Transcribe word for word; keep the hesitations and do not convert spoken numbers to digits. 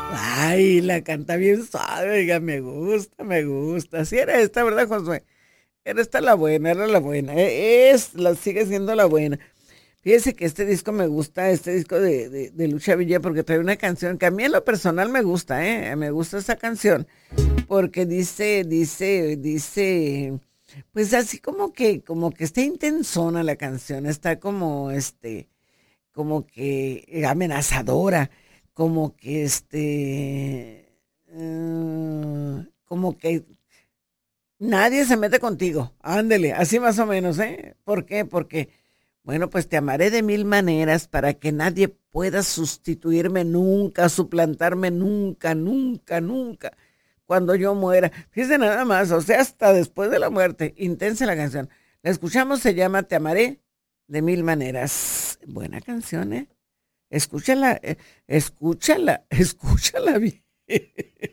Ay, la canta bien suave, oiga, me gusta, me gusta. Sí era esta, ¿verdad, Josué? Era esta la buena, era la buena. e- Es, la sigue siendo la buena. Fíjese que este disco me gusta, este disco de, de, de Lucha Villa, porque trae una canción que a mí en lo personal me gusta, ¿eh? Me gusta esa canción, porque dice, dice, dice, pues así como que, como que está intensona la canción, está como, este, como que eh, amenazadora, como que este, eh, como que nadie se mete contigo, ándele, así más o menos, ¿eh? ¿Por qué? Porque, bueno, pues te amaré de mil maneras para que nadie pueda sustituirme nunca, suplantarme nunca, nunca, nunca, cuando yo muera. Fíjese nada más, o sea, hasta después de la muerte, intensa la canción. La escuchamos, se llama Te amaré de mil maneras. Buena canción, ¿eh? Escúchala, eh, escúchala, escúchala bien.